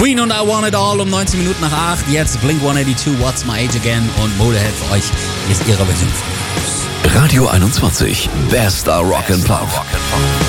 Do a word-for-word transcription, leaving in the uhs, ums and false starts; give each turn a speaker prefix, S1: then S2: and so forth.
S1: Queen und I Want It All um neunzehn Minuten nach acht. Jetzt Blink hundertzweiundachtzig, What's My Age Again und Motorhead für euch. Hier ist ihre Version von
S2: Radio einundzwanzig, bester Rock and Pop.